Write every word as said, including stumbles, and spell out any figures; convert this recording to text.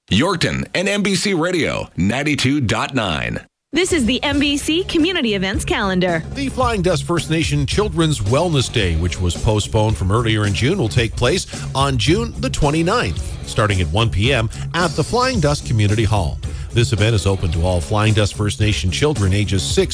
Yorkton and N B C Radio ninety-two point nine. This is the N B C Community Events Calendar. The Flying Dust First Nation Children's Wellness Day, which was postponed from earlier in June, will take place on June the twenty-ninth, starting at one p.m. at the Flying Dust Community Hall. This event is open to all Flying Dust First Nation children ages six